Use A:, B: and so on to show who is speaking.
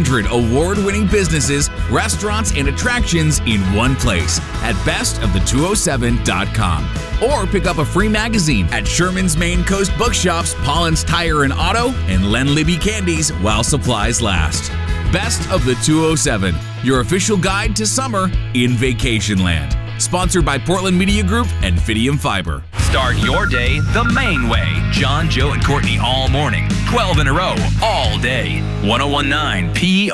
A: 100 award-winning businesses, restaurants, and attractions in one place at bestofthe207.com. Or pick up a free magazine at Sherman's Maine Coast Bookshops, Paulins Tire and Auto, and Len Libby Candies while supplies last. Best of the 207, your official guide to summer in Vacationland. Sponsored by Portland Media Group and Fidium Fiber.
B: Start your day the Maine way. John, Joe, and Courtney all morning. 12 in a row, all day. 1019 P.